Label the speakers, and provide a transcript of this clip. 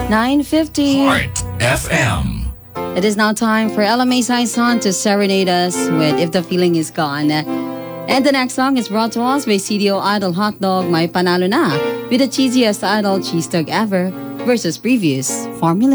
Speaker 1: 9:50.
Speaker 2: Heart FM.
Speaker 1: It is now time for LMA Saison to serenade us with If the Feeling Is Gone. And the next song is brought to us by CDO Idol Hot Dog May Panalo Na with the cheesiest idol cheese dog ever versus previous formula.